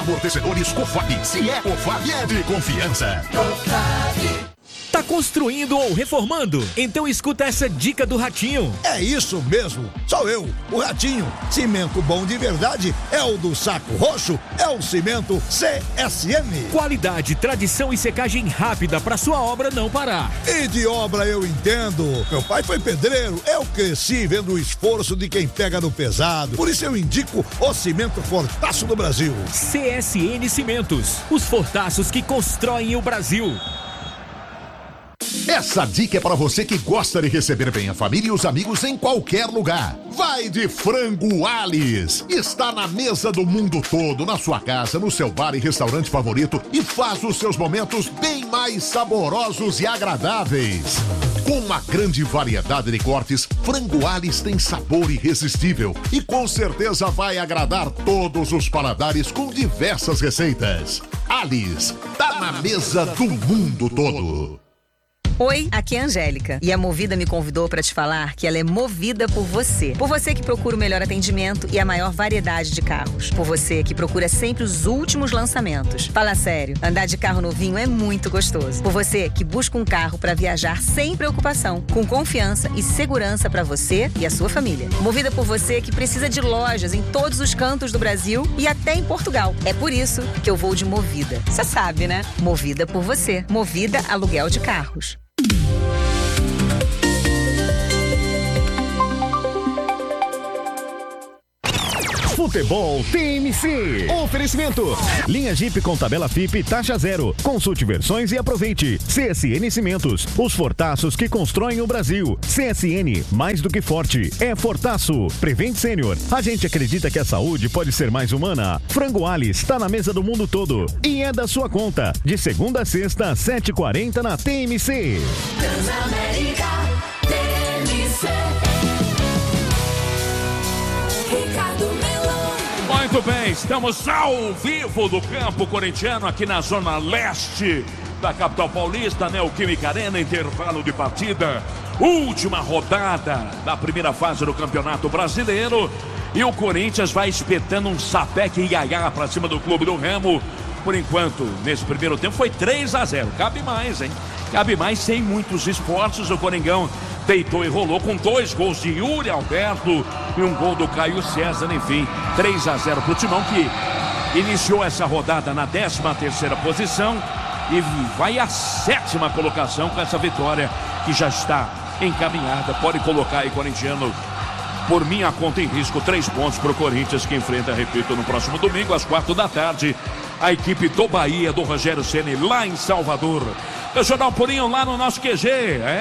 Amortecedores Cofap. Se é Cofap, é de confiança. Tá construindo ou reformando? Então escuta essa dica do Ratinho. É isso mesmo, sou eu, o Ratinho. Cimento bom de verdade é o do Saco Roxo, é o cimento CSN. Qualidade, tradição e secagem rápida para sua obra não parar. E de obra eu entendo. Meu pai foi pedreiro, eu cresci vendo o esforço de quem pega no pesado. Por isso eu indico o cimento Fortaço do Brasil. CSN Cimentos, os fortaços que constroem o Brasil. Essa dica é para você que gosta de receber bem a família e os amigos em qualquer lugar. Vai de Frango Alice. Está na mesa do mundo todo, na sua casa, no seu bar e restaurante favorito e faz os seus momentos bem mais saborosos e agradáveis. Com uma grande variedade de cortes, Frango Alice tem sabor irresistível e com certeza vai agradar todos os paladares com diversas receitas. Alice, tá na mesa do mundo todo. Oi, aqui é a Angélica e a Movida me convidou para te falar que ela é movida por você. Por você que procura o melhor atendimento e a maior variedade de carros. Por você que procura sempre os últimos lançamentos. Fala sério, andar de carro novinho é muito gostoso. Por você que busca um carro para viajar sem preocupação, com confiança e segurança para você e a sua família. Movida por você que precisa de lojas em todos os cantos do Brasil e até em Portugal. É por isso que eu vou de Movida. Você sabe, né? Movida por você. Movida Aluguel de Carros. Futebol TMC. Oferecimento. Linha Jeep com tabela FIP taxa zero. Consulte versões e aproveite. CSN Cimentos. Os fortaços que constroem o Brasil. CSN, mais do que forte, é fortaço. Prevent Sênior. A gente acredita que a saúde pode ser mais humana. Frango Alice está na mesa do mundo todo. E é da sua conta. De segunda a sexta, 7h40 na TMC. Transamérica TMC. Ricardo Muito bem, estamos ao vivo do campo corintiano aqui na zona leste da capital paulista, Neoquímica Arena, intervalo de partida, última rodada da primeira fase do Campeonato Brasileiro e o Corinthians vai espetando um sapeque iaiá para cima do Clube do Remo. Por enquanto, nesse primeiro tempo foi 3-0, cabe mais, hein? Cabe mais sem muitos esforços, o Coringão deitou e rolou com 2 gols de Yuri Alberto e um gol do Caio César, enfim, 3-0 para o Timão, que iniciou essa rodada na 13ª posição e vai à 7ª colocação com essa vitória que já está encaminhada. Pode colocar aí, corintiano, por minha conta em risco, 3 pontos para o Corinthians, que enfrenta, repito, no próximo domingo às 4h, a equipe do Bahia, do Rogério Ceni, lá em Salvador. Regional Purinho lá no nosso QG,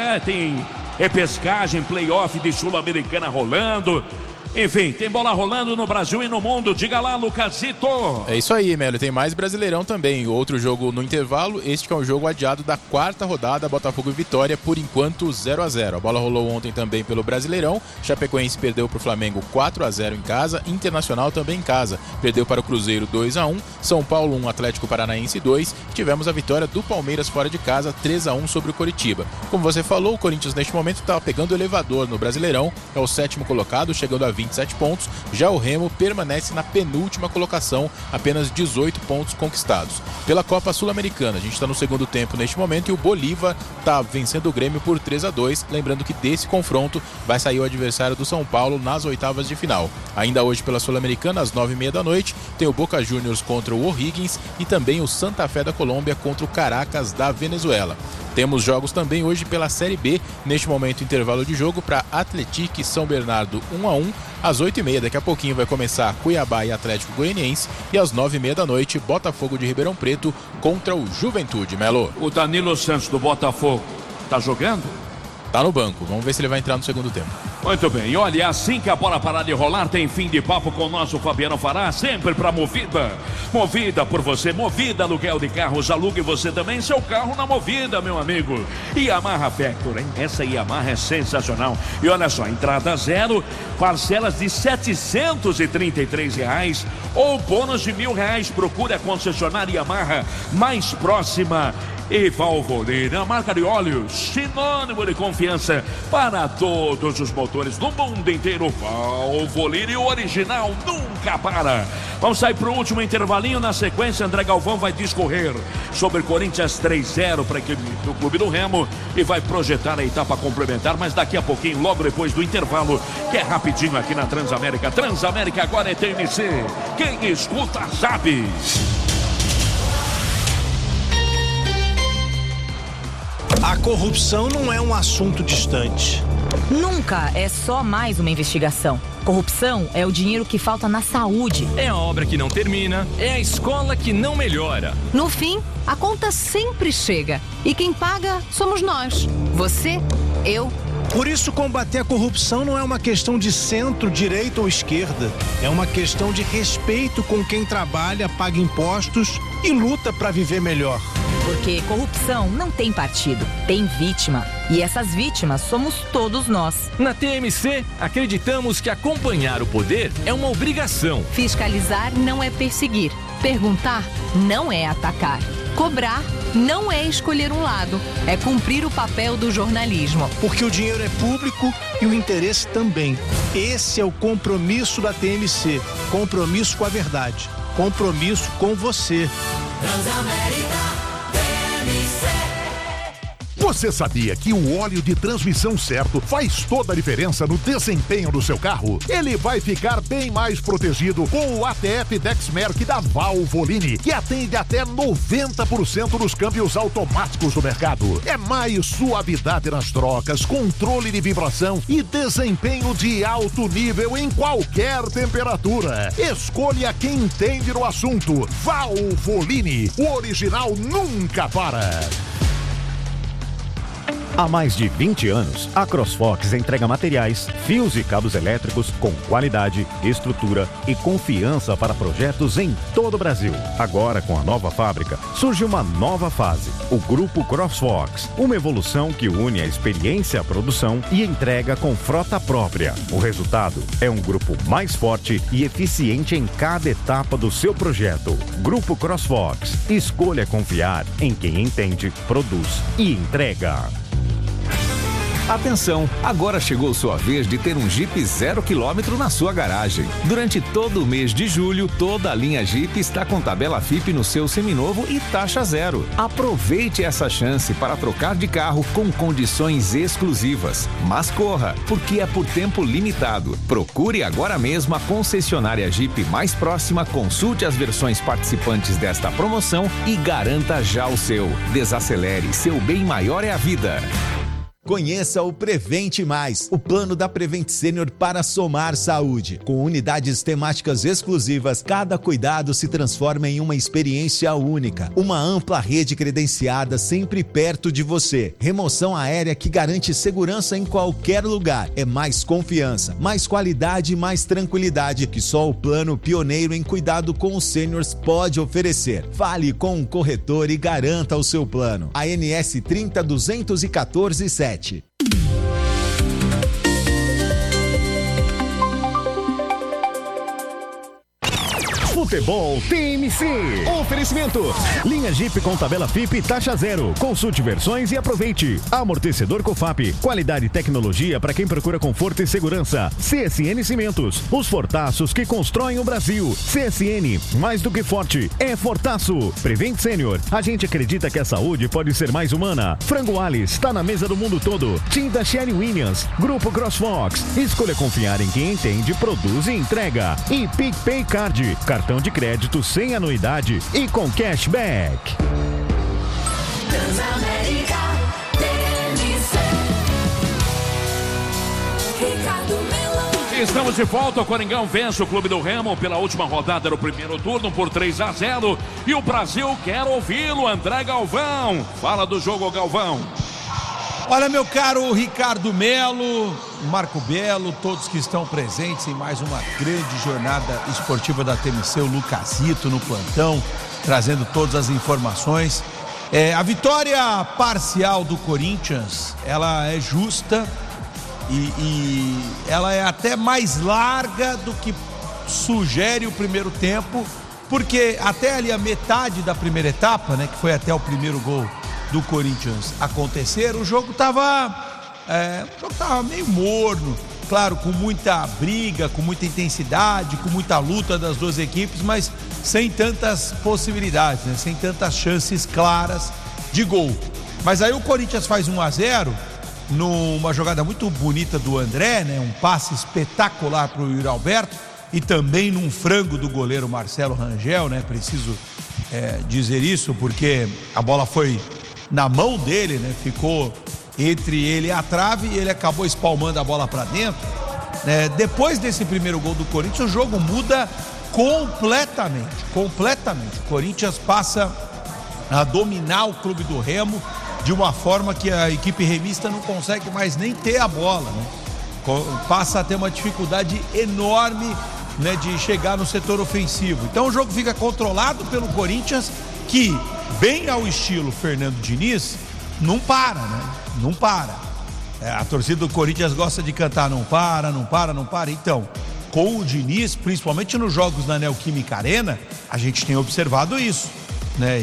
tem repescagem, playoff de Sul-Americana rolando. Enfim, tem bola rolando no Brasil e no mundo. Diga lá, Lucasito. É isso aí, Melo. Tem mais Brasileirão também. Outro jogo no intervalo. Este que é um jogo adiado da 4ª rodada. Botafogo e Vitória, por enquanto 0-0. A bola rolou ontem também pelo Brasileirão. Chapecoense perdeu para o Flamengo 4-0 em casa. Internacional também em casa. Perdeu para o Cruzeiro 2-1. São Paulo 1, Atlético Paranaense 2. Tivemos a vitória do Palmeiras fora de casa, 3-1 sobre o Coritiba. Como você falou, o Corinthians neste momento está pegando o elevador no Brasileirão. É o 7º colocado, chegando a 27 pontos, já o Remo permanece na penúltima colocação, apenas 18 pontos conquistados. Pela Copa Sul-Americana, a gente está no segundo tempo neste momento e o Bolívar está vencendo o Grêmio por 3-2, lembrando que desse confronto vai sair o adversário do São Paulo nas oitavas de final. Ainda hoje pela Sul-Americana, às 9h30, tem o Boca Juniors contra o O'Higgins e também o Santa Fé da Colômbia contra o Caracas da Venezuela. Temos jogos também hoje pela Série B, neste momento intervalo de jogo para Atlético e São Bernardo 1-1, às 8h30, daqui a pouquinho vai começar Cuiabá e Atlético Goianiense e às 9h30 Botafogo de Ribeirão Preto contra o Juventude, Melo. O Danilo Santos do Botafogo tá jogando? Tá no banco, vamos ver se ele vai entrar no segundo tempo. Muito bem, olha, assim que a bola parar de rolar, tem fim de papo com o nosso Fabiano Fará, sempre pra Movida. Movida por você, Movida aluguel de carros, alugue você também seu carro na Movida, meu amigo. Yamaha Factor, hein? Essa Yamaha é sensacional. E olha só, entrada zero, parcelas de R$733 ou bônus de R$1.000. Procure a concessionária Yamaha mais próxima e Valvoline, a marca de óleos, sinônimo de confiança para todos os motores do mundo inteiro. Valvoline, o original nunca para. Vamos sair para o último intervalinho. Na sequência, André Galvão vai discorrer sobre Corinthians 3-0 para a equipe do Clube do Remo e vai projetar a etapa complementar, mas daqui a pouquinho, logo depois do intervalo, que é rapidinho aqui na Transamérica. Transamérica agora é TMC. Quem escuta sabe. A corrupção não é um assunto distante. Nunca é só mais uma investigação. Corrupção é o dinheiro que falta na saúde. É a obra que não termina, é a escola que não melhora. No fim, a conta sempre chega. E quem paga somos nós. Você, eu. Por isso, combater a corrupção não é uma questão de centro, direita ou esquerda. É uma questão de respeito com quem trabalha, paga impostos e luta para viver melhor. Porque corrupção não tem partido, tem vítima. E essas vítimas somos todos nós. Na TMC, acreditamos que acompanhar o poder é uma obrigação. Fiscalizar não é perseguir. Perguntar não é atacar. Cobrar não é escolher um lado. É cumprir o papel do jornalismo. Porque o dinheiro é público e o interesse também. Esse é o compromisso da TMC. Compromisso com a verdade. Compromisso com você. Transamérica. Você sabia que o óleo de transmissão certo faz toda a diferença no desempenho do seu carro? Ele vai ficar bem mais protegido com o ATF Dexmerc da Valvoline, que atende até 90% dos câmbios automáticos do mercado. É mais suavidade nas trocas, controle de vibração e desempenho de alto nível em qualquer temperatura. Escolha quem entende no assunto. Valvoline, o original nunca para. Há mais de 20 anos, a CrossFox entrega materiais, fios e cabos elétricos com qualidade, estrutura e confiança para projetos em todo o Brasil. Agora, com a nova fábrica, surge uma nova fase, o Grupo CrossFox, uma evolução que une a experiência à produção e entrega com frota própria. O resultado é um grupo mais forte e eficiente em cada etapa do seu projeto. Grupo CrossFox, escolha confiar em quem entende, produz e entrega. Atenção, agora chegou sua vez de ter um Jeep 0 km na sua garagem. Durante todo o mês de julho, toda a linha Jeep está com tabela FIP no seu seminovo e taxa zero. Aproveite essa chance para trocar de carro com condições exclusivas. Mas corra, porque é por tempo limitado. Procure agora mesmo a concessionária Jeep mais próxima, consulte as versões participantes desta promoção e garanta já o seu. Desacelere, seu bem maior é a vida. Conheça o Prevente Mais, o plano da Prevent Senior para somar saúde. Com unidades temáticas exclusivas, cada cuidado se transforma em uma experiência única. Uma ampla rede credenciada sempre perto de você. Remoção aérea que garante segurança em qualquer lugar. É mais confiança, mais qualidade e mais tranquilidade que só o plano pioneiro em cuidado com os seniors pode oferecer. Fale com um corretor e garanta o seu plano. ANS 30.214.7. Futebol TMC. Oferecimento. Linha Jeep com tabela FIP taxa zero. Consulte versões e aproveite. Amortecedor Cofap. Qualidade e tecnologia para quem procura conforto e segurança. CSN Cimentos. Os fortaços que constroem o Brasil. CSN. Mais do que forte. É fortaço. Prevent Senior. A gente acredita que a saúde pode ser mais humana. Frango Alice. Está na mesa do mundo todo. Tinta Sherry Williams. Grupo CrossFox. Escolha confiar em quem entende, produz e entrega. E PicPay Card. Cartão de crédito sem anuidade e com cashback. Transamérica, TMC. Ricardo Melão. Estamos de volta. O Coringão vence o Clube do Remo pela última rodada do primeiro turno por 3-0. E o Brasil quer ouvi-lo, André Galvão. Fala do jogo, Galvão. Olha, meu caro Ricardo Melo, Marco Belo, todos que estão presentes em mais uma grande jornada esportiva da TMC, o Lucasito no plantão, trazendo todas as informações. A vitória parcial do Corinthians, ela é justa e ela é até mais larga do que sugere o primeiro tempo, porque até ali a metade da primeira etapa, né, que foi até o primeiro gol do Corinthians acontecer, o jogo estava meio morno, claro, com muita briga, com muita intensidade, com muita luta das duas equipes, mas sem tantas possibilidades, né? Sem tantas chances claras de gol. Mas aí o Corinthians faz 1-0 numa jogada muito bonita do André, né? Um passe espetacular para o Yuri Alberto e também num frango do goleiro Marcelo Rangel, né? Preciso dizer isso porque a bola foi na mão dele, né? Ficou entre ele e a trave e ele acabou espalmando a bola para dentro. Depois desse primeiro gol do Corinthians, o jogo muda completamente. O Corinthians passa a dominar o Clube do Remo de uma forma que a equipe remista não consegue mais nem ter a bola, né? Passa a ter uma dificuldade enorme, né, de chegar no setor ofensivo. Então o jogo fica controlado pelo Corinthians, que, bem ao estilo Fernando Diniz, não para, né? Não para. A torcida do Corinthians gosta de cantar não para. Então, com o Diniz, principalmente nos jogos na Neoquímica Arena, a gente tem observado isso, né?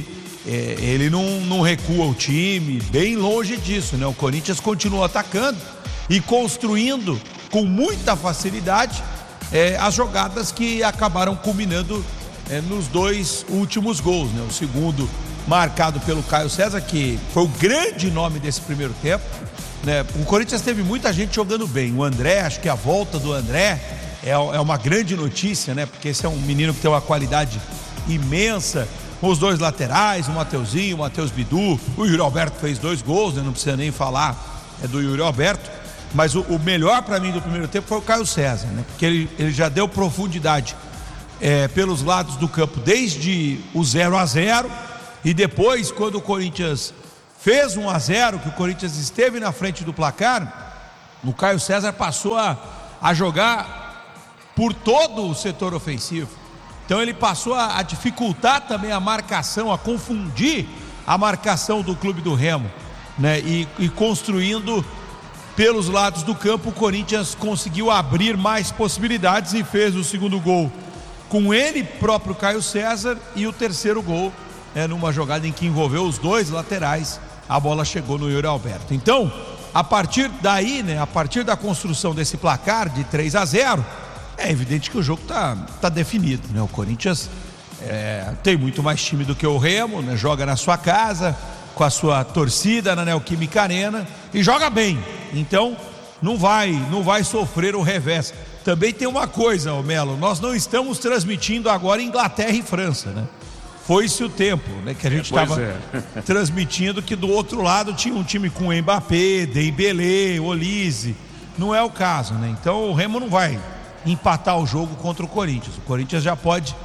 Ele não recua o time, bem longe disso, né? O Corinthians continua atacando e construindo com muita facilidade as jogadas que acabaram culminando nos 2 últimos gols, né? O segundo marcado pelo Caio César, que foi o grande nome desse primeiro tempo, né? O Corinthians teve muita gente jogando bem. O André, acho que a volta do André é uma grande notícia, né? Porque esse é um menino que tem uma qualidade imensa. Os 2 laterais, o Mateuzinho, o Matheus Bidu, o Yuri Alberto fez 2 gols, né? Não precisa nem falar do Yuri Alberto, mas o melhor para mim do primeiro tempo foi o Caio César, né? Porque ele já deu profundidade pelos lados do campo desde o 0-0 e depois, quando o Corinthians fez 1-0, que o Corinthians esteve na frente do placar, o Caio César passou a jogar por todo o setor ofensivo. Então ele passou a dificultar também a marcação, a confundir a marcação do Clube do Remo, né? E construindo pelos lados do campo, o Corinthians conseguiu abrir mais possibilidades e fez o segundo gol com ele próprio, Caio César, e o terceiro gol numa jogada em que envolveu os 2 laterais, a bola chegou no Yuri Alberto. Então, a partir daí, né, a partir da construção desse placar de 3-0, é evidente que o jogo tá definido, né? O Corinthians tem muito mais time do que o Remo, né? Joga na sua casa, com a sua torcida na Neoquímica Arena e joga bem. Então não vai sofrer o revés. Também tem uma coisa, Melo, nós não estamos transmitindo agora Inglaterra e França, né? Foi-se o tempo, né, que a gente estava transmitindo que do outro lado tinha um time com Mbappé, Dembélé, Olise. Não é o caso, né? Então o Remo não vai empatar o jogo contra o Corinthians. O Corinthians já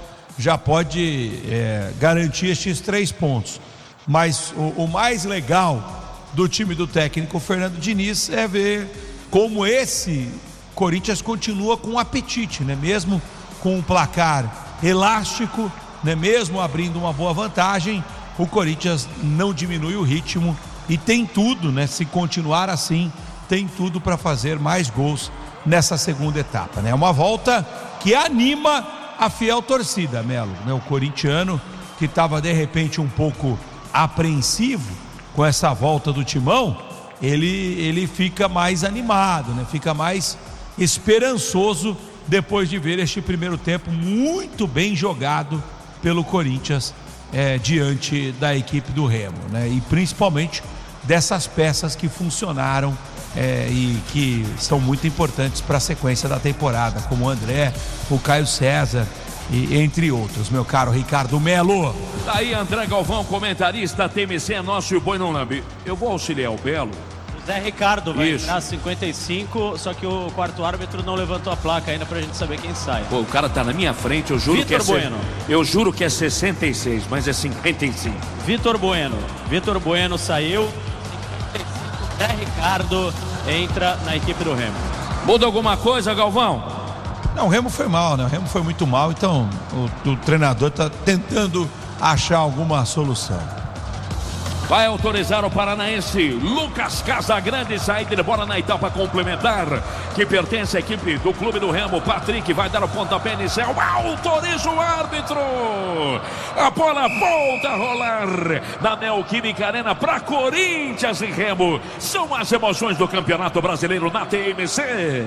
pode garantir estes 3 pontos. Mas o mais legal do time do técnico Fernando Diniz é ver como esse Corinthians continua com apetite, né? Mesmo com um placar elástico, né? Mesmo abrindo uma boa vantagem, o Corinthians não diminui o ritmo e tem tudo, né? Se continuar assim, tem tudo para fazer mais gols nessa segunda etapa, né? É uma volta que anima a fiel torcida, Melo, né? O corintiano que estava de repente um pouco apreensivo com essa volta do Timão, ele fica mais animado, né? Fica mais esperançoso depois de ver este primeiro tempo muito bem jogado pelo Corinthians diante da equipe do Remo, né? E principalmente dessas peças que funcionaram e que são muito importantes para a sequência da temporada, como o André, o Caio César e entre outros, meu caro Ricardo Melo. Tá aí André Galvão, comentarista TMC, é nosso e o Boi não lambe. Eu vou auxiliar o Belo. Zé Ricardo vai entrar 55, só que o quarto árbitro não levantou a placa ainda pra gente saber quem sai. Pô, o cara tá na minha frente, eu juro Vitor que Bueno. Eu juro que é 66, mas é 55. Vitor Bueno saiu. 55, Zé Ricardo entra na equipe do Remo. Muda alguma coisa, Galvão? Não, o Remo foi mal, né? O Remo foi muito mal, então o treinador tá tentando achar alguma solução. Vai autorizar o paranaense Lucas Casagrande, saída de bola na etapa complementar, que pertence à equipe do Clube do Remo. Patrick vai dar o pontapé inicial, autoriza o árbitro. A bola volta a rolar na Neoquímica Arena para Corinthians e Remo. São as emoções do Campeonato Brasileiro na TMC.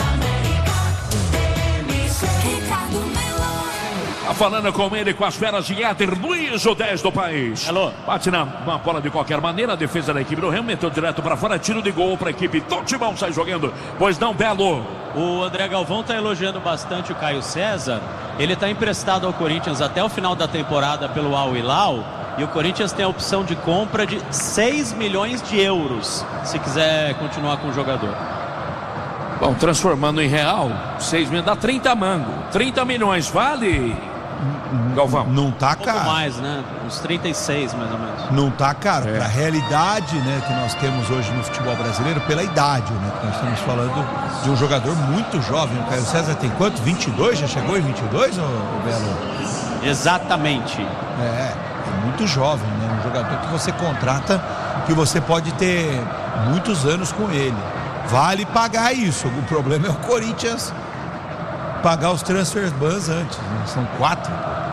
Falando com ele, com as feras de Éder Luiz, o 10 do país. Alô. Bate na bola de qualquer maneira, a defesa da equipe do Remo meteu direto para fora, tiro de gol para a equipe. Timão sai jogando, pois não, Belo. O André Galvão está elogiando bastante o Caio César. Ele está emprestado ao Corinthians até o final da temporada pelo Al Hilal. E o Corinthians tem a opção de compra de 6 milhões de euros, se quiser continuar com o jogador. Bom, transformando em real, 6 milhões dá 30 mango. 30 milhões, vale... Galvão. Não tá caro. Um pouco mais, né? Uns 36, mais ou menos. Não tá caro. Pra realidade, né, que nós temos hoje no futebol brasileiro, pela idade, né? Nós estamos falando de um jogador muito jovem. O Caio César tem quanto? 22? Já chegou em 22, ô Belo? Exatamente. É muito jovem, né? Um jogador que você contrata, que você pode ter muitos anos com ele. Vale pagar isso. O problema é o Corinthians pagar os transfer bans antes, né? São 4.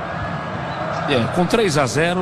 Com 3-0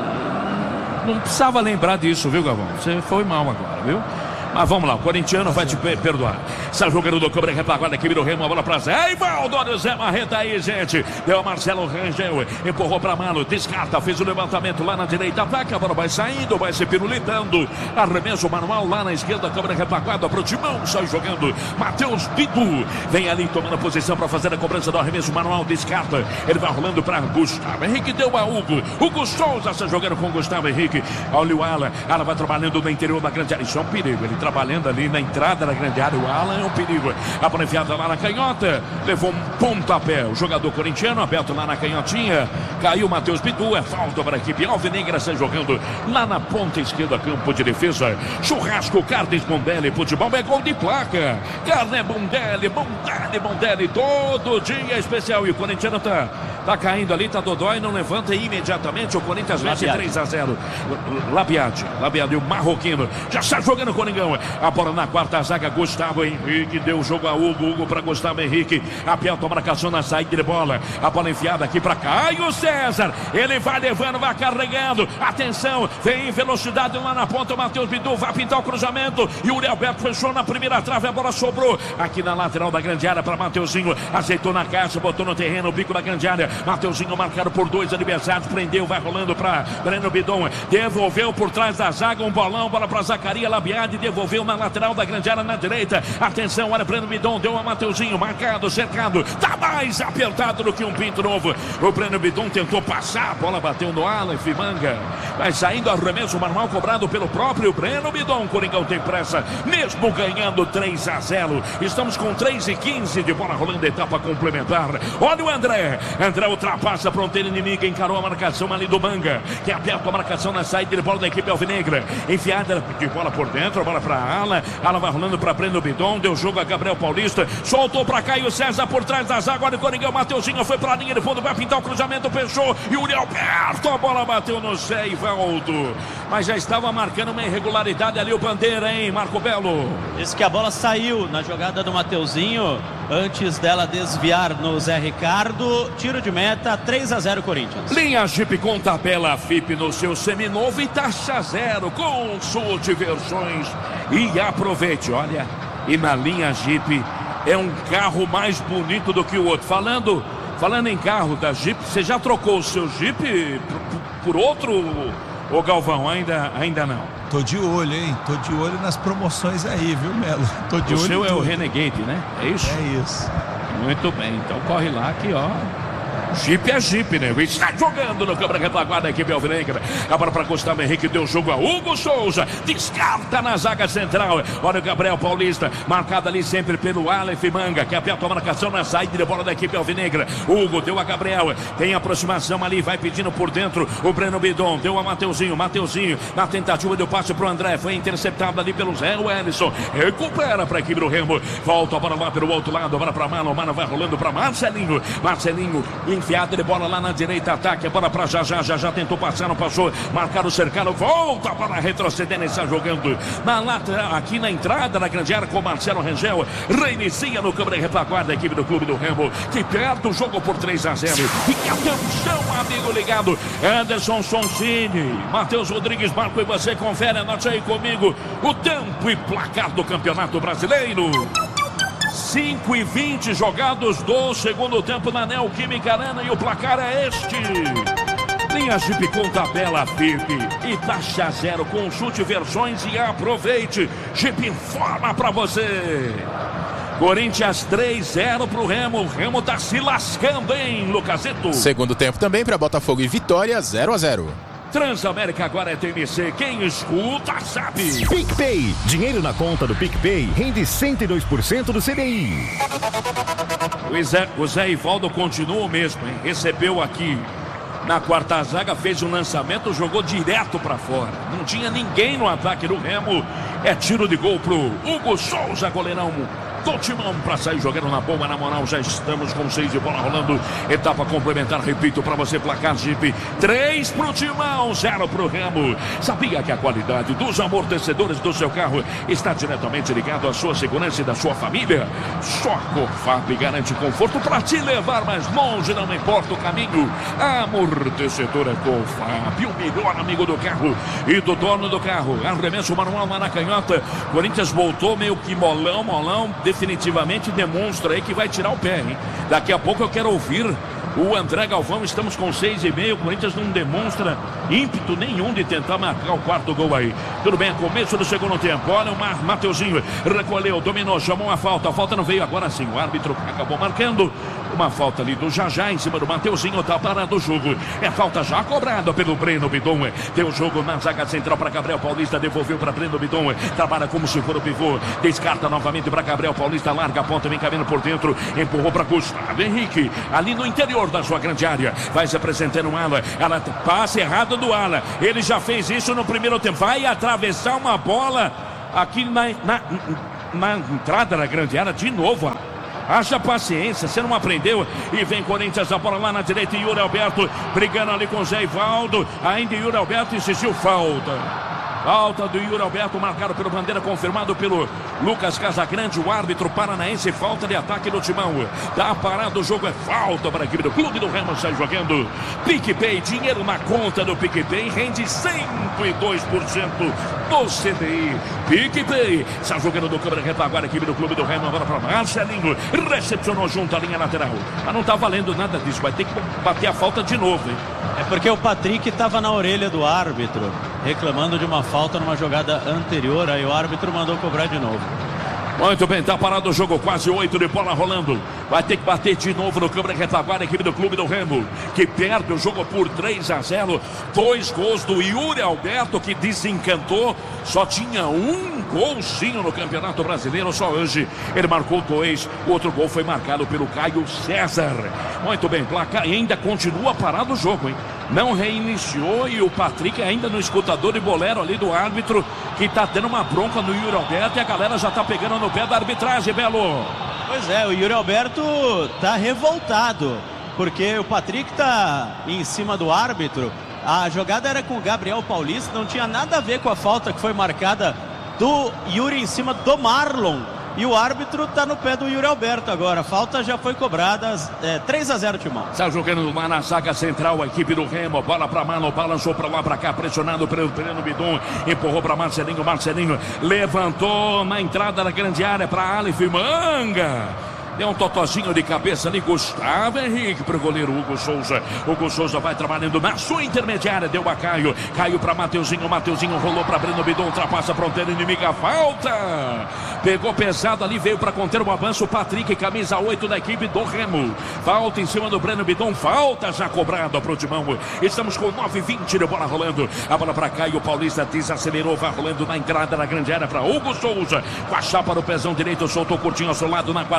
não precisava lembrar disso, viu, Galvão? Você foi mal agora, viu? Mas vamos lá, o corintiano vai te perdoar. Está jogando do Cobra Repaguada, aqui virou Remo, a bola pra Zé. Ivaldo, olha o Zé Marreta aí, gente. Deu a Marcelo Rangel, empurrou pra Malo, descarta, fez o levantamento lá na direita, ataca, a bola vai saindo, vai se pirulitando. Arremesso manual lá na esquerda, Cobra Repaguada pro Timão, sai jogando. Matheus Bidu vem ali tomando a posição pra fazer a cobrança do arremesso manual, descarta. Ele vai rolando pra Gustavo Henrique, deu a Hugo. Hugo Souza está jogando com Gustavo Henrique. Olha o Alan vai trabalhando no interior da grande área. Isso é um perigo, ele trabalhando ali na entrada da grande área. O Alan é um perigo. A bola enfiada lá na canhota, levou um pontapé. O jogador corintiano aberto lá na canhotinha. Caiu o Matheus Bidu. É falta para a equipe alvinegra. Está jogando lá na ponta esquerda, campo de defesa. Churrasco Carnes Mondelli. Futebol é gol de placa. Carne Mondelli, todo dia é especial. E o corintiano tá caindo ali, tá dodói, não levanta imediatamente. O Corinthians vence 3-0. Labiade e o marroquino já está jogando o Coringão. A bola na quarta zaga, Gustavo Henrique deu o jogo a Hugo para Gustavo Henrique. Aperta a marcação na saída de bola. A bola enfiada aqui para Caio César. Ele vai levando, vai carregando. Atenção, vem em velocidade lá na ponta. O Matheus Bidu vai pintar o cruzamento. E o Uri Alberto fechou na primeira trave. A bola sobrou aqui na lateral da grande área para Mateuzinho. Ajeitou na caixa, botou no terreno, o bico da grande área. Mateuzinho marcado por 2 adversários. Prendeu, vai rolando para Breno Bidon. Devolveu por trás da zaga um bolão. Bola para Zacaria Labiade. Devolveu na lateral da grande área na direita. Atenção, olha, Breno Bidon deu a Mateuzinho, marcado, cercado. Tá mais apertado do que um pinto novo. O Breno Bidon tentou passar, a bola bateu no Aleph Manga. Vai saindo arremesso manual cobrado pelo próprio Breno Bidon. Coringão tem pressa, mesmo ganhando 3-0. Estamos com 3:15 de bola rolando, etapa complementar. Olha o André ultrapassa a fronteira inimiga, encarou a marcação ali do Manga, que aperta a marcação na saída de bola da equipe alvinegra. Enfiada de bola por dentro, a bola para Ala vai rolando para Breno Bidon, deu jogo a Gabriel Paulista, soltou para Caio César por trás da zaga. Olha o Coringão, Mateuzinho foi para a linha de fundo, vai pintar o cruzamento, fechou, e o Uri Alberto, a bola bateu no Zé Ivaldo, mas já estava marcando uma irregularidade ali o Bandeira, hein, Marco Belo? Diz que a bola saiu na jogada do Mateuzinho, antes dela desviar no Zé Ricardo. Tiro de meta, 3-0 Corinthians. Linha Jeep com tabela FIP no seu seminovo e taxa zero. Consulte versões e aproveite. Olha, e na linha Jeep é um carro mais bonito do que o outro. Falando em carro da Jeep, você já trocou o seu Jeep por outro, ô Galvão? Ainda não. Tô de olho, hein? Tô de olho nas promoções aí, viu, Melo? Tô de olho. O seu é o Renegade, né? É isso? É isso. Muito bem, então corre lá que, ó, Jeep é Jeep, né? Está jogando no câmara retaguarda a equipe alvinegra. A bola para Gustavo Henrique, deu jogo a Hugo Souza. Descarta na zaga central. Olha o Gabriel Paulista, marcado ali sempre pelo Aleph Manga, que aperta a marcação na saída de bola da equipe alvinegra. Hugo deu a Gabriel, tem aproximação ali, vai pedindo por dentro o Breno Bidon, deu a Mateuzinho na tentativa de passe pro André, foi interceptado ali pelo Zé Wellison. Recupera para a equipe do Remo. Volta a bola lá pelo outro lado, a bola para Mano vai rolando para Marcelinho enfiada de bola lá na direita, ataque, a bola para já tentou passar, não passou, marcaram o cercado, volta para retroceder, está jogando na lateral, aqui na entrada da grande área com Marcelo Rangel, reinicia no câmera de retaguarda a equipe do Clube do Remo, que perde o jogo por 3-0. E atenção, amigo ligado, Anderson Sonsini, Matheus Rodrigues, Marco, e você confere, anote aí comigo o tempo e placar do Campeonato Brasileiro. 5:20 jogados do segundo tempo na Neoquímica Arena e o placar é este. Linha Jeep com tabela FIP e taxa zero. Consulte versões e aproveite. Jeep informa pra você. Corinthians 3-0 pro Remo. O Remo tá se lascando, hein, Lucazito? Segundo tempo também para Botafogo e Vitória, 0-0. Transamérica agora é TMC, quem escuta sabe. PicPay, dinheiro na conta do PicPay rende 102% do CDI. O Zé Ivaldo continua o mesmo, hein? Recebeu aqui na quarta zaga, fez um lançamento, jogou direto pra fora. Não tinha ninguém no ataque do Remo. É tiro de gol pro Hugo Souza, goleirão do Timão, pra sair jogando na boa, na moral. Já estamos com 6 de bola rolando, etapa complementar, repito pra você, placar Jeep 3 pro Timão, 0 pro Remo. Sabia que a qualidade dos amortecedores do seu carro está diretamente ligado à sua segurança e da sua família? Só a Cofap garante conforto pra te levar mais longe, não importa o caminho. Amortecedor é Cofap, o melhor amigo do carro e do dono do carro. Arremesso manual lá na canhota, Corinthians voltou meio que molão, definitivamente demonstra aí que vai tirar o pé, hein? Daqui a pouco eu quero ouvir o André Galvão. Estamos com 6:30, o Corinthians não demonstra ímpeto nenhum de tentar marcar o quarto gol aí. Tudo bem, começo do segundo tempo. Olha o Mateuzinho, recolheu, dominou, chamou a falta não veio, agora sim, o árbitro acabou marcando uma falta ali do Jajá em cima do Mateuzinho, tá parado o jogo. É falta já cobrada pelo Breno Bidon. Tem o jogo na zaga central para Gabriel Paulista, devolveu para Breno Bidon, trabalha como se for o pivô, descarta novamente para Gabriel Paulista, larga a ponta, vem caminhando por dentro, empurrou para Gustavo Henrique, ali no interior da sua grande área, vai se apresentando um ala, passe errado do ala, ele já fez isso no primeiro tempo, vai atravessar uma bola aqui na entrada da grande área de novo. Haja paciência, você não aprendeu. E vem Corinthians, a bola lá na direita, e Yuri Alberto brigando ali com o Zé Ivaldo. Ainda Yuri Alberto insistiu, falta do Yuri Alberto, marcado pelo Bandeira, confirmado pelo Lucas Casagrande, o árbitro paranaense. Falta de ataque do Timão, tá parado o jogo, é falta para a equipe do Clube do Remo, sai jogando. PicPay, dinheiro na conta do PicPay, rende 102% do CDI. PicPay, está jogando do câmera retaguarda, a equipe do Clube do Remo, agora para Marcelinho, recepcionou junto à linha lateral, mas não tá valendo nada disso, vai ter que bater a falta de novo, hein? É porque o Patrick estava na orelha do árbitro, reclamando de uma falta numa jogada anterior, aí o árbitro mandou cobrar de novo. Muito bem, tá parado o jogo, quase 8 de bola rolando. Vai ter que bater de novo no câmera retaguarda, a equipe do Clube do Remo, que perde o jogo por 3-0. 2 gols do Yuri Alberto, que desencantou. Só tinha um golzinho no Campeonato Brasileiro, só hoje ele marcou 2. O outro gol foi marcado pelo Caio César. Muito bem, placar ainda continua parado o jogo, hein? Não reiniciou, e o Patrick ainda no escutador de bolero ali do árbitro, que tá tendo uma bronca no Yuri Alberto, e a galera já tá pegando no pé da arbitragem, Belo. Pois é, o Yuri Alberto tá revoltado, porque o Patrick tá em cima do árbitro. A jogada era com o Gabriel Paulista, não tinha nada a ver com a falta que foi marcada do Yuri em cima do Marlon. E o árbitro tá no pé do Yuri Alberto agora. A falta já foi cobrada, 3-0 Timão. Está jogando lá na zaga central a equipe do Remo. Bola para Marlon, balançou para lá, para cá, pressionado pelo Breno Bidon. Empurrou para Marcelinho, Marcelinho levantou na entrada da grande área para Aleph Manga. Deu um totozinho de cabeça ali, Gustavo Henrique para o goleiro Hugo Souza. Hugo Souza vai trabalhando na sua intermediária, deu a Caio. Caio para Mateuzinho, Mateuzinho rolou para Breno Bidon, ultrapassa a fronteira inimiga, falta. Pegou pesado ali, veio para conter o avanço, Patrick, camisa 8 da equipe do Remo. Falta em cima do Breno Bidon, falta já cobrada para o Timão. Estamos com 9:20 de bola rolando. A bola para Caio Paulista, desacelerou, vai rolando na entrada da grande área para Hugo Souza. Com a chapa no pezão direito, soltou curtinho ao seu lado na quarta zaga.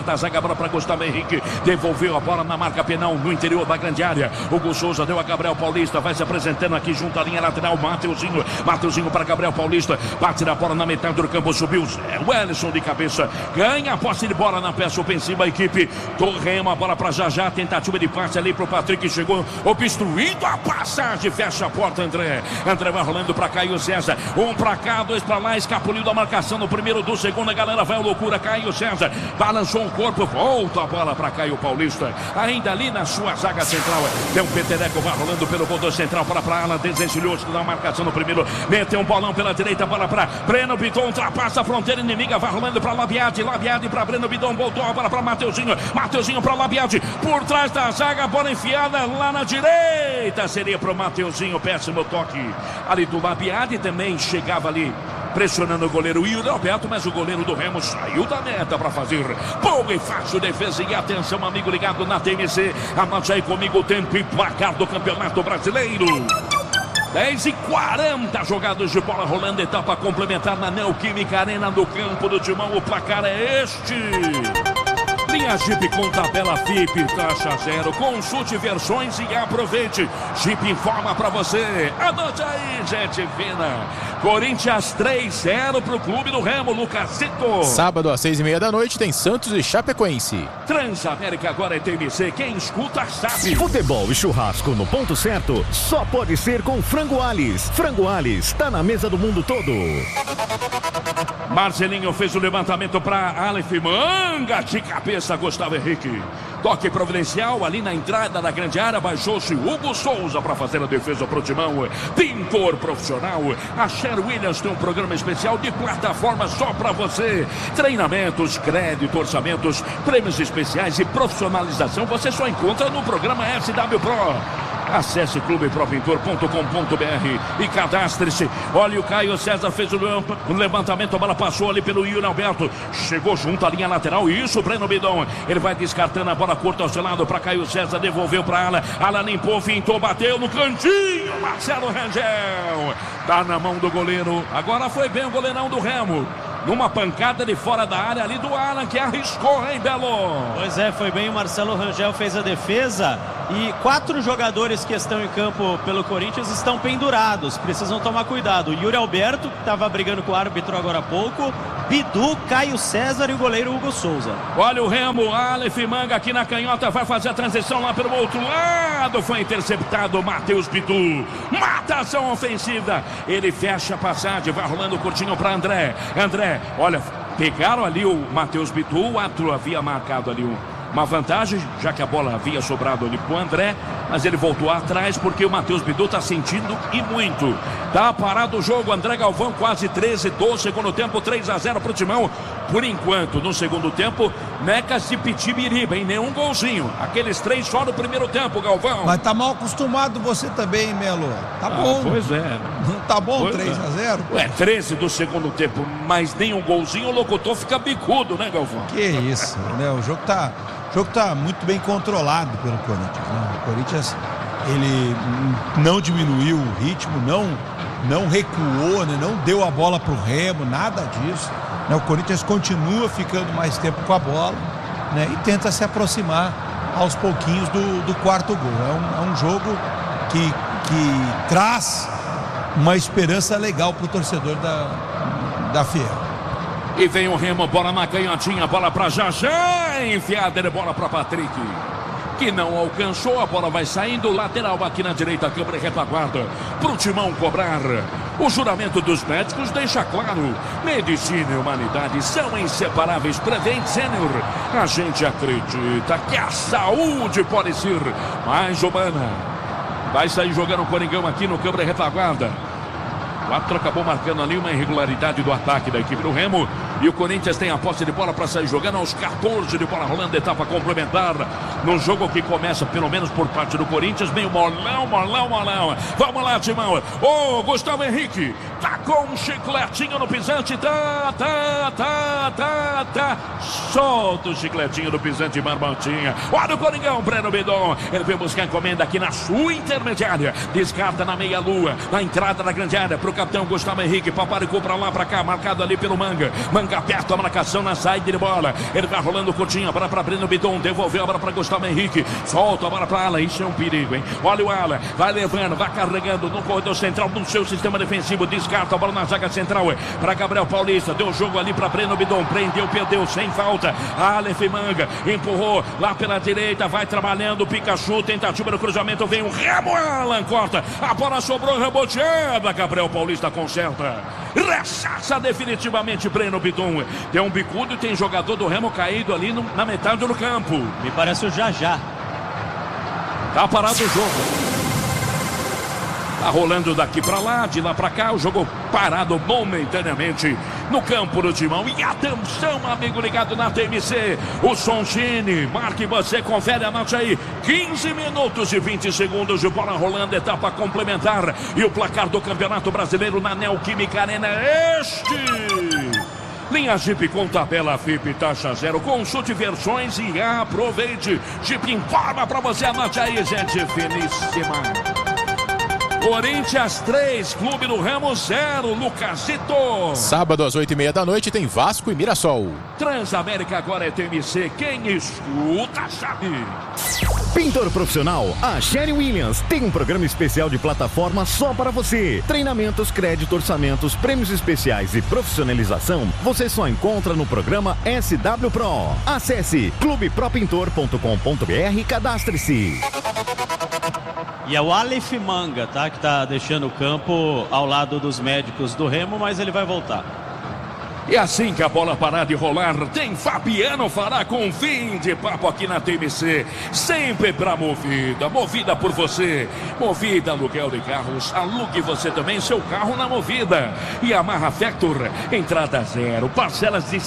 bola para Gustavo Henrique. Devolveu a bola na marca penal no interior da grande área. Hugo Souza deu a Gabriel Paulista. Vai se apresentando aqui junto à linha lateral. Mateuzinho para Gabriel Paulista. Bate na bola na metade do campo. Subiu o Ellison de cabeça. Ganha a posse de bola na peça ofensiva. A equipe do Remo. A bola para Já. Tentativa de passe ali para o Patrick. Chegou obstruindo a passagem. Fecha a porta, André. André vai rolando para Caio César. 1 para cá, 2 para lá. Escapuliu da marcação no primeiro, do segundo. A galera vai à loucura. Caio César balançou o corpo. Volta a bola para Caio Paulista. Ainda ali na sua zaga central. Tem um Petereco. Vai rolando pelo gol central. Para Alan. Desencilhou-se da marcação no primeiro. Meteu um bolão pela direita. Bola para Breno Bidon. Ultrapassa a fronteira inimiga. Vai rolando para Labiade. Labiade para Breno Bidon. Voltou a bola para Mateuzinho. Mateuzinho para Labiade. Por trás da zaga. Bola enfiada lá na direita. Seria para o Mateuzinho. Péssimo toque ali do Labiade. Também chegava ali pressionando o goleiro Yuri Alberto, mas o goleiro do Remo saiu da meta para fazer boa e fácil defesa. E atenção, amigo ligado na TMC, anote aí comigo o tempo e placar do Campeonato Brasileiro. 10h40 jogados de bola rolando, etapa complementar na Neoquímica Arena do campo do Timão. O placar é este: linha Jeep com tabela FIP, taxa 0. Consulte versões e aproveite. Jeep informa pra você. Anote aí, gente fina. Corinthians 3-0 pro clube do Remo, Lucasito. Sábado às 6h30 da noite tem Santos e Chapecoense. Transamérica agora é TMC. Quem escuta sabe. Futebol e churrasco no ponto certo só pode ser com Frango Alis. Frango Alis tá na mesa do mundo todo. Marcelinho fez o levantamento para Aleph Manga de cabeça, Gustavo Henrique. Toque providencial ali na entrada da grande área. Baixou-se Hugo Souza para fazer a defesa pro Timão. Pintor profissional. A Sher Williams tem um programa especial de plataforma só para você. Treinamentos, crédito, orçamentos, prêmios especiais e profissionalização você só encontra no programa SW Pro. Acesse clubepropintor.com.br e cadastre-se. Olha, o Caio César fez o levantamento, a bola passou ali pelo Yuri Alberto, chegou junto à linha lateral. Isso, o Breno Bidon, ele vai descartando a bola curta ao seu lado para Caio César, devolveu para Alan. Alan limpou, fintou, bateu no cantinho. Marcelo Rangel tá na mão do goleiro. Agora foi bem o goleirão do Remo, numa pancada de fora da área ali do Alan, que arriscou, hein, Belo? Pois é, foi bem, o Marcelo Rangel fez a defesa e 4 jogadores que estão em campo pelo Corinthians estão pendurados, precisam tomar cuidado. Yuri Alberto, que estava brigando com o árbitro agora há pouco, Bidu, Caio César e o goleiro Hugo Souza. Olha o Remo, Aleph Manga aqui na canhota, vai fazer a transição lá pelo outro lado, foi interceptado Matheus Bidu. Matação ofensiva, ele fecha a passagem, vai rolando curtinho para André. André, olha, pegaram ali o Matheus Bidu, o árbitro havia marcado ali uma vantagem, já que a bola havia sobrado ali pro André, mas ele voltou atrás porque o Matheus Bidu tá sentindo e muito. Tá parado o jogo, André Galvão, quase 13 do segundo tempo, 3-0 pro Timão. Por enquanto, no segundo tempo, Necas de Pitibiriba, em nenhum golzinho. Aqueles 3 só no primeiro tempo, Galvão. Mas tá mal acostumado você também, Melo. Tá bom. Pois é. Não tá bom, 3-0? Ué, 13 do segundo tempo, mas nem um golzinho, o locutor fica bicudo, né, Galvão? Que isso, né? O jogo tá muito bem controlado pelo Corinthians, né? O Corinthians, ele não diminuiu o ritmo, não recuou, né? Não deu a bola pro Remo, nada disso, né? O Corinthians continua ficando mais tempo com a bola, né? E tenta se aproximar aos pouquinhos do quarto gol. É um jogo que traz uma esperança legal pro torcedor da Fiel. E vem o Remo, bola na canhotinha, bola para Já, enfiada de bola para Patrick, que não alcançou, a bola vai saindo, lateral aqui na direita, câmera e retaguarda, pro Timão cobrar. O juramento dos médicos deixa claro, medicina e humanidade são inseparáveis. Prevent Sênior, a gente acredita que a saúde pode ser mais humana. Vai sair jogando o Coringão aqui no câmera e retaguarda. O árbitro acabou marcando ali uma irregularidade do ataque da equipe do Remo. E o Corinthians tem a posse de bola para sair jogando aos 14 de bola rolando, etapa complementar. No jogo que começa, pelo menos por parte do Corinthians, meio molão. Vamos lá, Timão. Ô, Gustavo Henrique, Tá com um chicletinho no pisante, tá. Solta o chicletinho no pisante, Marmotinha. Olha o Coringão, Breno Bidon. Ele veio buscar encomenda aqui na sua intermediária. Descarta na meia-lua, na entrada da grande área, pro capitão Gustavo Henrique. Paparicou pra lá, pra cá, marcado ali pelo Manga. Manga aperta a marcação na saída de bola. Ele vai rolando o Coutinho, a bola pra Breno Bidon. Devolveu a bola pra Gustavo Henrique. Solta a bola pra Ala. Isso é um perigo, hein? Olha o Ala, vai levando, vai carregando no corredor central, no seu sistema defensivo. Descarta a bola na zaga central para Gabriel Paulista. Deu jogo ali para Breno Bidon. Prendeu, perdeu, sem falta. Aleph Manga empurrou lá pela direita. Vai trabalhando. Pikachu, tentativa do cruzamento. Vem o Remo. Alan corta. A bola sobrou, reboteada. Gabriel Paulista conserta. Rechaça definitivamente Breno Bidon. Tem um bicudo e tem jogador do Remo caído ali na metade do campo. Me parece o Jajá. Tá parado o jogo. Tá rolando daqui pra lá, de lá pra cá, o jogo parado momentaneamente no campo do Timão. E atenção, amigo ligado na TMC, o Sonchini, marque você, confere, anote aí, 15 minutos e 20 segundos de bola rolando, etapa complementar. E o placar do Campeonato Brasileiro na Neoquímica Arena é este. Linha Jeep com tabela FIP taxa zero. Consulte versões e aproveite. Jeep informa pra você, anote aí, gente finíssima. Corinthians 3, Clube do Remo 0, Lucasito. Sábado às 8h30 da noite tem Vasco e Mirassol. Transamérica agora é TMC, quem escuta sabe. Pintor profissional, a Sherry Williams tem um programa especial de plataforma só para você. Treinamentos, crédito, orçamentos, prêmios especiais e profissionalização você só encontra no programa SW Pro. Acesse clubepropintor.com.br e cadastre-se. E é o Aleph Manga, tá? Que tá deixando o campo ao lado dos médicos do Remo, mas ele vai voltar. E assim que a bola parar de rolar, tem Fabiano Fará com fim de papo aqui na TMC. Sempre pra Movida, movida por você. Movida Aluguel de Carros, alugue você também seu carro na Movida. E Yamaha Factor, entrada zero, parcelas de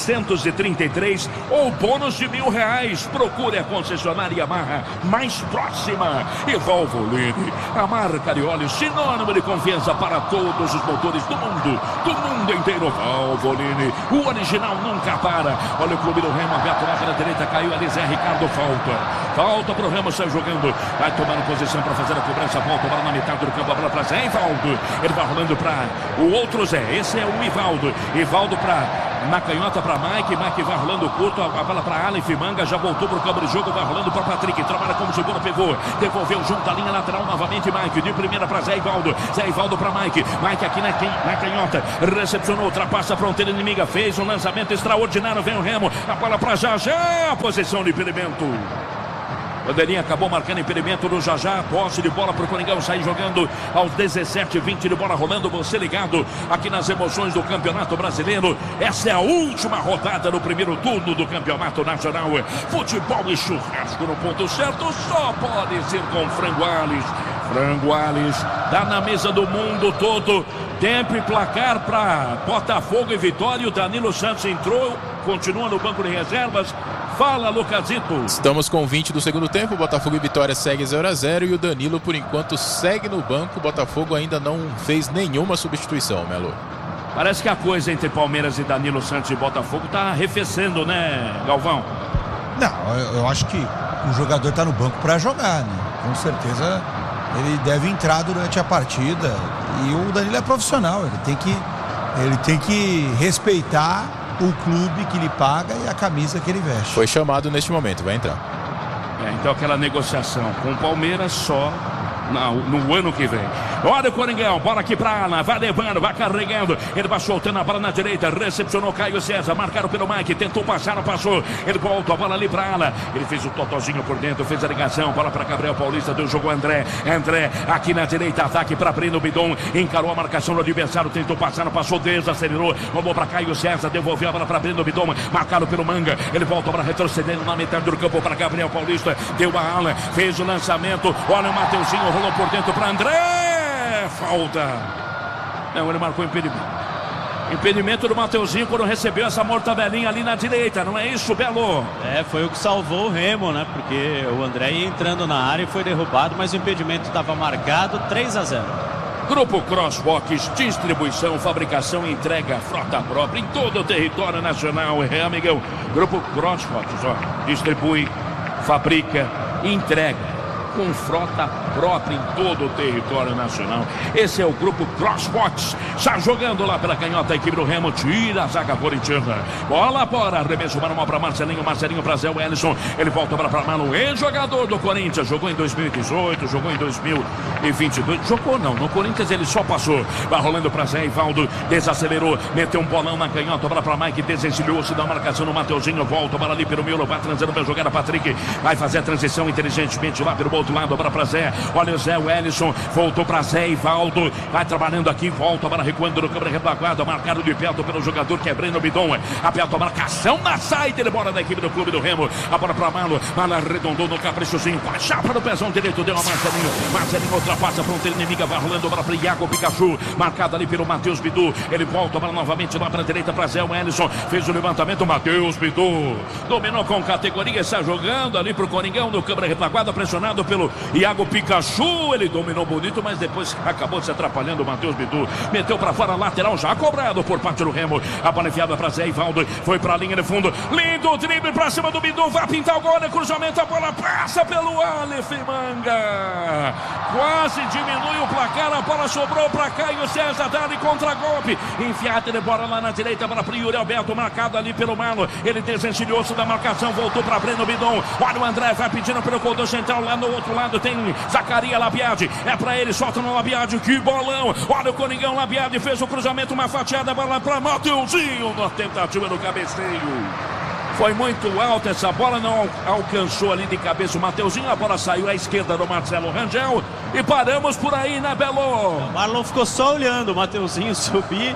733 ou bônus de R$1.000. Procure a concessionária Yamaha mais próxima. E Valvoline, a marca de óleo sinônimo de confiança para todos os motores do mundo inteiro. Valvoline, o original nunca para. Olha o Clube do Remo, aberto lá pela direita, caiu ali Zé Ricardo, falta pro Remo, sai jogando, vai tomando posição para fazer a cobrança, volta, bola na metade do campo, a bola para Zé Ivaldo, ele vai rolando para o outro Zé, esse é o Ivaldo para na canhota para Mike vai rolando curto, a bola para Aleph Manga, já voltou pro campo de jogo, vai rolando para Patrick, trabalha como segundo pivô, devolveu junto à linha lateral novamente Mike, de primeira para Zé Ivaldo para Mike aqui na canhota, recepcionou, ultrapassa a fronteira inimiga, fez um lançamento extraordinário, vem o Remo, a bola para Jajá, posição de impedimento. Bandeirinha acabou marcando impedimento do Jajá. Posse de bola para o Coringão sair jogando aos 17h20 de bola rolando. Você ligado aqui nas emoções do Campeonato Brasileiro. Essa é a última rodada do primeiro turno do Campeonato Nacional. Futebol e churrasco no ponto certo. Só pode ser com Frango Alves. Frango Alves dá na mesa do mundo todo. Tempo e placar para Botafogo e Vitória. O Danilo Santos entrou, continua no banco de reservas. Fala, Lucasito. Estamos com 20 do segundo tempo. Botafogo e Vitória segue 0-0 e o Danilo, por enquanto, segue no banco. O Botafogo ainda não fez nenhuma substituição, Melo. Parece que a coisa entre Palmeiras e Danilo Santos e Botafogo está arrefecendo, né, Galvão? Não, eu acho que o jogador está no banco para jogar, né? Com certeza ele deve entrar durante a partida. E o Danilo é profissional, ele tem que respeitar o clube que lhe paga e a camisa que ele veste. Foi chamado neste momento, vai entrar. Então aquela negociação com o Palmeiras só no ano que vem. Olha o Coringão, bola aqui pra Alan, vai levando, vai carregando, ele vai soltando a bola na direita, recepcionou Caio César, marcaram pelo Mike, tentou passar, não passou, ele volta a bola ali pra Alan, ele fez o totozinho por dentro, fez a ligação, bola pra Gabriel Paulista, deu jogo André aqui na direita, ataque pra Breno Bidon, encarou a marcação do adversário, tentou passar, não passou, desacelerou, roubou pra Caio César, devolveu a bola pra Breno Bidon, marcado pelo Manga, ele volta a bola retrocedendo na metade do campo pra Gabriel Paulista, deu a Alan, fez o lançamento, olha o Mateuzinho, rolou por dentro para André, falta. Não, ele marcou impedimento do Mateuzinho quando recebeu essa mortadelinha ali na direita, não é isso, Belo? Foi o que salvou o Remo, né? Porque o André ia entrando na área e foi derrubado, mas o impedimento estava marcado, 3-0. Grupo Crossbox, distribuição, fabricação e entrega, frota própria em todo o território nacional. Amigão, Grupo Crossbox, distribui, fabrica e entrega com frota própria em todo o território nacional. Esse é o Grupo Crossbox. Está jogando lá pela canhota a equipe do Remo. Tira a zaga corintiana. Bola fora. Arremesso manual para Marcelinho. Marcelinho para Zé Wellison. Ele volta para Mano. Ex-jogador do Corinthians. Jogou em 2018. Jogou em 2022. Jogou não. No Corinthians ele só passou. Vai rolando para Zé Ivaldo. Desacelerou. Meteu um bolão na canhota. Bola para Mike. Desencilhou-se da marcação no Mateuzinho. Volta para ali pelo miolo. Vai transando para jogar a Patrick. Vai fazer a transição inteligentemente lá pelo outro lado, para Zé, olha o Zé Wellison, voltou para Zé Ivaldo, vai trabalhando aqui, volta para recuando no câmera retaguarda, marcado de perto pelo jogador que é Breno Bidon, aperta a marcação na saída, ele bola da equipe do clube do Remo, a bola para Malo, Malo arredondou no caprichozinho, com a chapa no pezão direito, deu a Marcelinho ultrapassa a fronteira inimiga, vai rolando para Iago Pikachu, marcado ali pelo Matheus Bidu, ele volta para novamente lá para a direita para Zé Wellison, fez o levantamento, Matheus Bidu, dominou com categoria, está jogando ali pro Coringão, no câmera retaguarda, pressionado pelo Iago Pikachu, ele dominou bonito, mas depois acabou se atrapalhando o Matheus Bidu, meteu para fora, lateral já cobrado por parte do Remo, a bola enfiada para Zé Ivaldo, foi para a linha de fundo, lindo drible para cima do Bidu, vai pintar o gol, cruzamento, a bola passa pelo Aleph Manga, quase diminui o placar, a bola sobrou para Caio César, dá-lhe contra-golpe, enfiada de bola lá na direita para Yuri Alberto, marcado ali pelo Malo, ele desencilhou-se da marcação, voltou para Breno Bidon, olha o André, vai pedindo pelo corredor central, lá no outro lado tem Zacaria Labiade, é pra ele, solta no Labiade, que bolão, olha o Coringão, Labiade fez o cruzamento, uma fatiada, bola pra Mateuzinho, na tentativa do cabeceio, foi muito alta essa bola, não alcançou ali de cabeça o Mateuzinho, a bola saiu à esquerda do Marcelo Rangel, e paramos por aí, né, Belo? O Marlon ficou só olhando o Mateuzinho subir,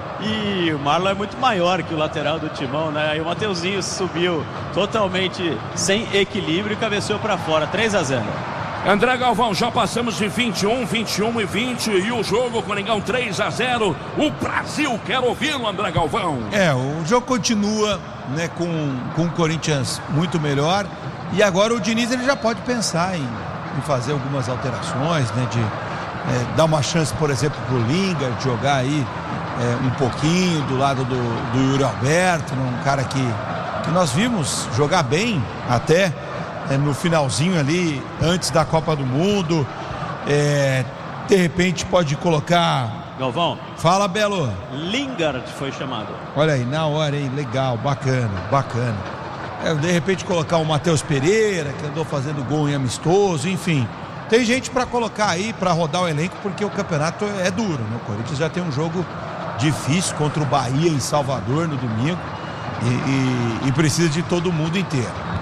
e o Marlon é muito maior que o lateral do Timão, né? Aí o Mateuzinho subiu totalmente sem equilíbrio e cabeceou para fora, 3-0. André Galvão, já passamos de 21 e 20 e o jogo, Coringão 3-0. O Brasil quer ouvi-lo, André Galvão. O jogo continua, né, com o Corinthians muito melhor, e agora o Diniz ele já pode pensar em fazer algumas alterações, né, de dar uma chance, por exemplo, pro Lingard jogar aí um pouquinho do lado do Yuri Alberto, um cara que nós vimos jogar bem até no finalzinho ali, antes da Copa do Mundo. De repente pode colocar... Galvão. Fala, Belo. Lingard foi chamado. Olha aí, na hora, hein? Legal, bacana. De repente colocar o Matheus Pereira, que andou fazendo gol em amistoso, enfim. Tem gente para colocar aí, para rodar o elenco, porque o campeonato é duro, né? O Corinthians já tem um jogo difícil contra o Bahia em Salvador no domingo e precisa de todo mundo inteiro.